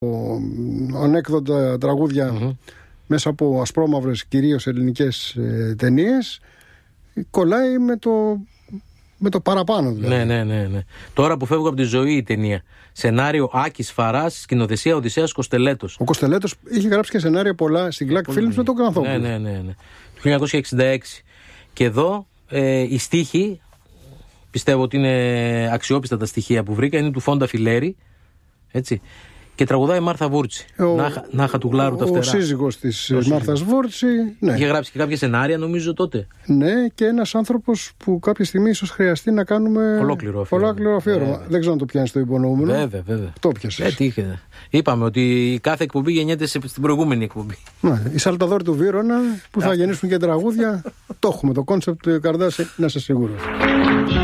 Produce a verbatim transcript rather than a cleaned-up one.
ανέκδοτα τραγούδια mm-hmm. μέσα από ασπρόμαυρες κυρίως ελληνικές ε, ταινίες, κολλάει με το, με το παραπάνω δηλαδή. Ναι, ναι, ναι, ναι. Τώρα που φεύγω από τη ζωή η ταινία. Σενάριο Άκης Φαράς, σκηνοθεσία Οδυσσέας Κοστελέτος. Ο Κοστελέτος είχε γράψει και σενάρια πολλά στην Κλακ Films με τον Κανθόπουλο. Ναι, ναι, ναι, ναι. Το χίλια εννιακόσια εξήντα έξι. Και εδώ ε, οι στίχοι, πιστεύω ότι είναι αξιόπιστα τα στοιχεία που βρήκα, είναι του Φόντα Φιλέρη. Έτσι. Και τραγουδάει η Μάρθα Βούρτσι. Νάχα, νάχα του Γλάρου τα φτερά. Ο σύζυγος της Μάρθας Βούρτσι. Ναι. Είχε γράψει και κάποια σενάρια, νομίζω τότε. Ναι, και ένας άνθρωπος που κάποια στιγμή ίσως χρειαστεί να κάνουμε ολόκληρο αφιέρωμα. Ολόκληρο αφιέρωμα. Δεν ξέρω αν το πιάνει το υπονοούμενο. Βέβαια, βέβαια. Το πιάσε. Ε, τι είχε. Είπαμε ότι κάθε εκπομπή γεννιέται στην προηγούμενη εκπομπή. Ναι, η Σαλταδόρη του Βύρωνα που θα γεννήσουν και τραγούδια. Το έχουμε το κόνσεπτ του Καρδάση, να είσαι σίγουρος.